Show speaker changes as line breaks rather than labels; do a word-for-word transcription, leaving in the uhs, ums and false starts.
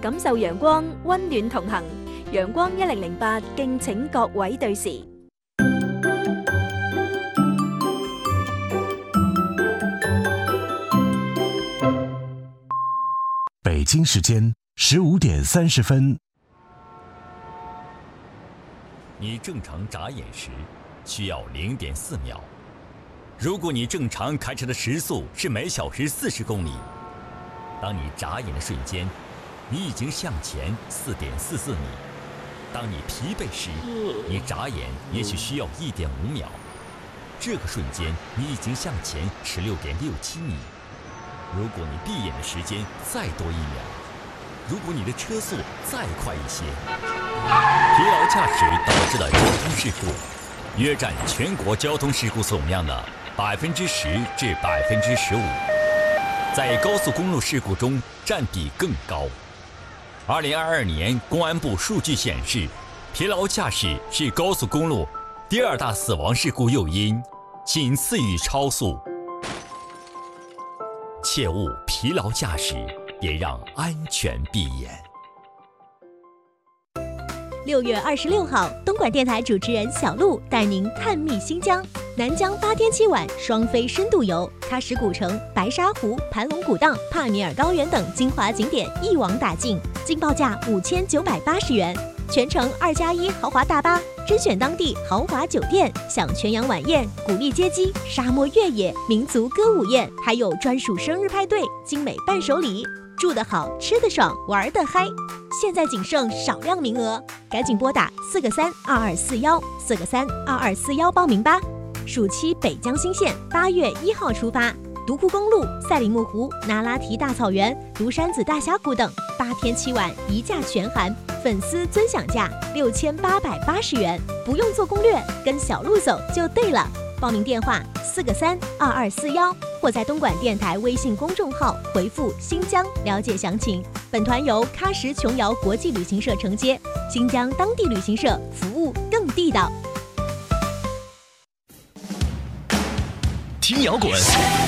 感受陽光，溫暖同行。陽光一零零八，敬請各位對時。
北京时间十五点三十分。
你正常眨眼时需要零点四秒。如果你正常开车的时速是每小时四十公里，当你眨眼的瞬间，你已经向前四点四四米。当你疲惫时，你眨眼也许需要一点五秒。这个瞬间，你已经向前十六点六七米。如果你闭眼的时间再多一秒，如果你的车速再快一些，疲劳驾驶导致的交通事故约占全国交通事故总量的百分之十至百分之十五，在高速公路事故中占比更高。二零二二年公安部数据显示，疲劳驾驶是高速公路第二大死亡事故诱因，仅次于超速。切勿疲劳驾驶，别让安全闭眼。
六月二十六号，东莞电台主持人小璐带您探秘新疆。南疆八天七晚双飞深度游，喀什古城、白沙湖、盘龙古道、帕米尔高原等精华景点一网打尽，净报价五千九百八十元，全程二加一豪华大巴，甄选当地豪华酒店，享全羊晚宴、古丽街机、沙漠越野、民族歌舞宴，还有专属生日派对、精美伴手礼。住得好，吃得爽，玩得嗨！现在仅剩少量名额，赶紧拨打四个三二二四幺四个三二二四幺报名吧。暑期北疆新线八月一号出发，独库公路、赛里木湖、那拉提大草原、独山子大峡谷等，八天七晚一价全含，粉丝尊享价六千八百八十元，不用做攻略，跟小路走就对了。报名电话四个三二二四幺，或在东莞电台微信公众号回复新疆了解详情。本团由喀什琼瑶国际旅行社承接，新疆当地旅行社服务更地道。
听摇滚